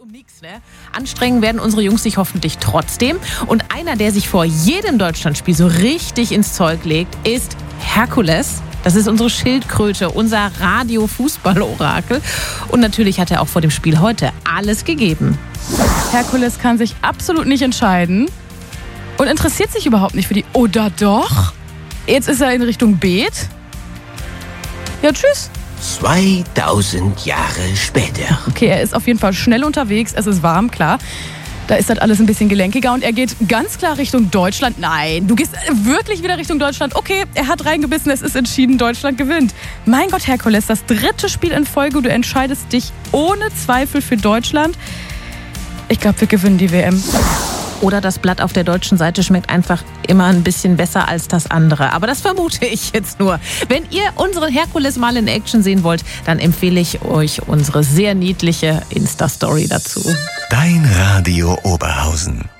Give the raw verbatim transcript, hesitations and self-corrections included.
nix, ne? Anstrengen werden unsere Jungs sich hoffentlich trotzdem. Und einer, der sich vor jedem Deutschlandspiel so richtig ins Zeug legt, ist Herkules. Das ist unsere Schildkröte, unser Radio-Fußball-Orakel. Und natürlich hat er auch vor dem Spiel heute alles gegeben. Herkules kann sich absolut nicht entscheiden und interessiert sich überhaupt nicht für die Oder doch? Jetzt ist er in Richtung Beet. Ja, tschüss. zweitausend Jahre später. Okay, er ist auf jeden Fall schnell unterwegs. Es ist warm, klar. Da ist das alles ein bisschen gelenkiger und er geht ganz klar Richtung Deutschland. Nein, du gehst wirklich wieder Richtung Deutschland. Okay, er hat reingebissen, es ist entschieden, Deutschland gewinnt. Mein Gott, Herkules, das dritte Spiel in Folge. Du entscheidest dich ohne Zweifel für Deutschland. Ich glaube, wir gewinnen die W M. Oder das Blatt auf der deutschen Seite schmeckt einfach immer ein bisschen besser als das andere. Aber das vermute ich jetzt nur. Wenn ihr unsere Herkules mal in Action sehen wollt, dann empfehle ich euch unsere sehr niedliche Insta-Story dazu. Dein Radio Oberhausen.